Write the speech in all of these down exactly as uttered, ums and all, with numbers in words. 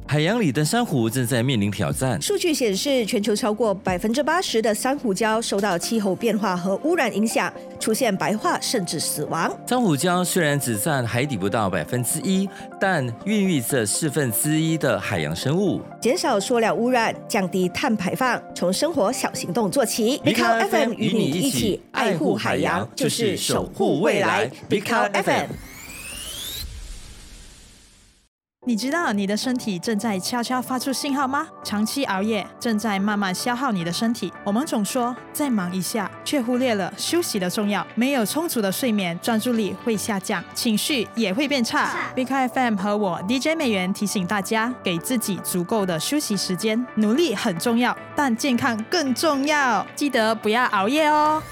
海洋里的珊瑚正在面临挑战。 数据显示，全球超过百分之八十的珊瑚礁受到气候变化和污染影响，出现白化甚至死亡。 珊瑚礁虽然只占海底不到百分之一，但孕育着四分之一的海洋生物。 减少塑料污染，降低碳排放，从生活小行动做起。 Big Cow F M 与你一起爱护海洋，就是守护未来。Big Cow F M。 你知道你的身体正在悄悄发出信号吗？长期熬夜正在慢慢消耗你的身体。我们总说再忙一下，却忽略了休息的重要。没有充足的睡眠，专注力会下降，情绪也会变差。Big F M 和我 D J 美元提醒大家，给自己足够的休息时间。努力很重要，但健康更重要，记得不要熬夜哦。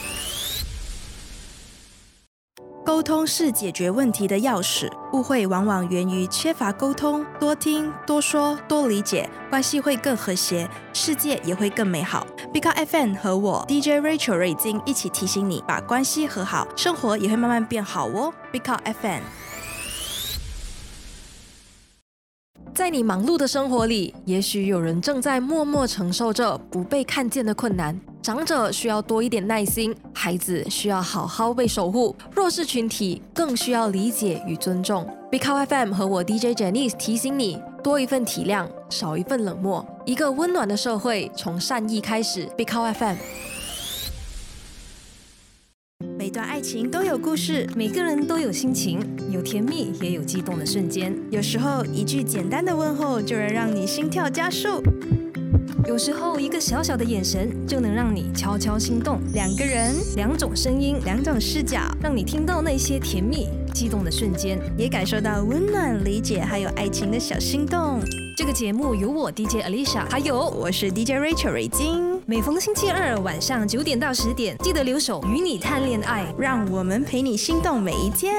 沟通是解决问题的钥匙，误会往往源于缺乏沟通。多听、多说、多理解，关系会更和谐，世界也会更美好。Big F M 和我 D J Rachel 瑞金一起提醒你，把关系和好，生活也会慢慢变好哦。Big F M。 在你忙碌的生活里，也许有人正在默默承受着不被看见的困难。长者需要多一点耐心，孩子需要好好被守护，弱势群体更需要理解与尊重。Big Cow F M 和我 D J Janice 提醒你，多一份体谅，少一份冷漠。一个温暖的社会从善意开始。Big Cow F M。 每段爱情都有故事， 每个人都有心情，有甜蜜也有激动的瞬间。 有时候一句简单的问候就能让你心跳加速， 有时候一个小小的眼神就能让你悄悄心动。 两个人， 两种声音， 两种视角， 让你听到那些甜蜜激动的瞬间， 也感受到温暖、理解还有爱情的小心动。 这个节目由我 D J Alicia， 还有我是 D J Rachel 瑞金。 每逢星期二晚上九点到十点，记得留守与你谈恋爱， 让我们陪你心动每一天。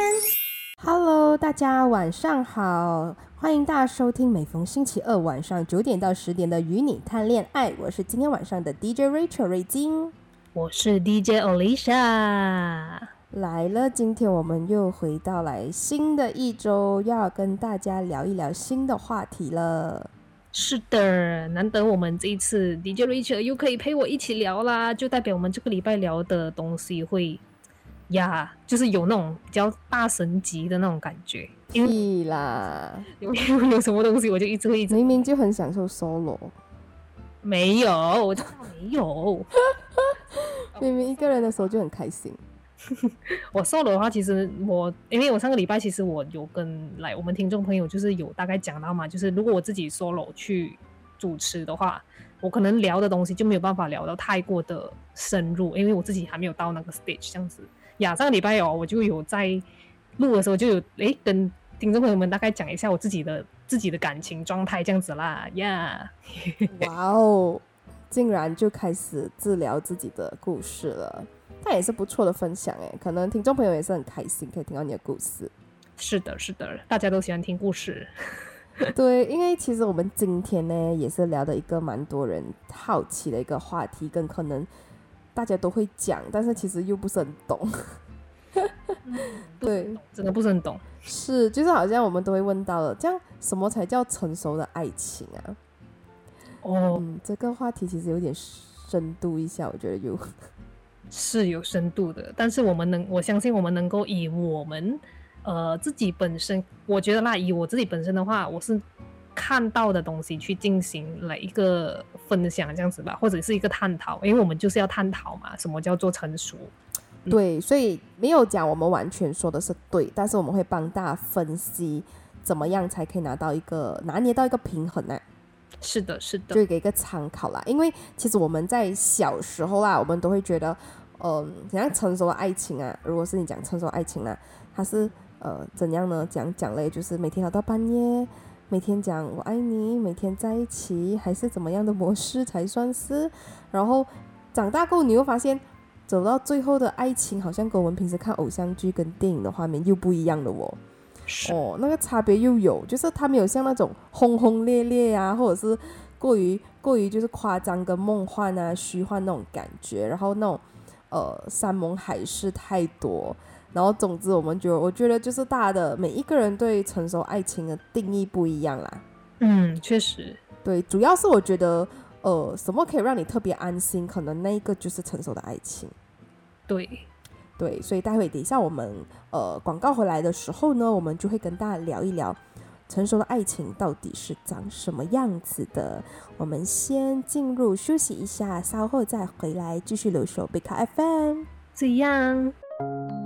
Hello， 大家晚上好，欢迎大家收听每逢星期二晚上九点到十点的与你谈恋爱，我是今天晚上的 D J Rachel 瑞金， 我是 D J Alicia。 来了，今天我们又回到来新的一周，要跟大家聊一聊新的话题了。 是的，难得我们这一次 D J Rachel 又可以陪我一起聊啦，就代表我们这个礼拜聊的东西会呀，就是有那种比较大神级的那种感觉。 屁啦， 有有什么东西我就一直会一直明明就很享受 solo。 没有，我知道没有。 明明一个人的时候就很开心。 我 solo 的话，其实我因为我上个礼拜其实我有跟来我们听众朋友就是有大概讲到嘛，就是如果我自己 solo 去主持的话，我可能聊的东西就没有办法聊到太过的深入，因为我自己还没有到那个 stage 这样子呀。上个礼拜哦，我就有在录的时候就有诶跟听众朋友们大概讲一下我自己的自己的感情状态这样子啦呀。 哇哦，竟然就开始自聊自己的故事了。那也是不错的分享诶，可能听众朋友也是很开心可以听到你的故事。 是的是的，大家都喜欢听故事。 对，因为其实我们今天呢也是聊的一个蛮多人好奇的一个话题，跟可能大家都会讲，但是其实又不是很懂。对， 真的不是很懂。 是，就是好像我们都会问到了，这样什么才叫成熟的爱情啊？ 哦、 嗯，这个话题其实有点深度一下，我觉得有是有深度的，但是我们能，我相信我们能够以我们呃自己本身，我觉得啦，以我自己本身的话，我是看到的东西去进行了一个分享这样子吧，或者是一个探讨，因为我们就是要探讨嘛，什么叫做成熟。 对，所以没有讲我们完全说的是对，但是我们会帮大家分析怎么样才可以拿到一个拿捏到一个平衡啊。 是的是的， 就给一个参考啦。因为其实我们在小时候啦，我们都会觉得呃怎样成熟的爱情啊，如果是你讲成熟的爱情啊，它是呃怎样呢？讲讲嘞，就是每天聊到半夜，每天讲我爱你，每天在一起，还是怎么样的模式才算是？然后长大过后你会发现，走到最后的爱情好像跟我们平时看偶像剧跟电影的画面又不一样了哦。哦，那个差别又有，就是它没有像那种轰轰烈烈啊，或者是过于过于就是夸张跟梦幻啊、虚幻那种感觉，然后那种呃山盟海誓太多，然后总之我们觉得，我觉得就是大家的每一个人对成熟爱情的定义不一样啦。 嗯，确实， 对，主要是我觉得呃，什么可以让你特别安心，可能那一个就是成熟的爱情。 对对，所以待会等一下我们呃广告回来的时候呢，我们就会跟大家聊一聊成熟的爱情到底是长什么样子的。我们先进入休息一下，稍后再回来继续留守贝卡 F M。 这样。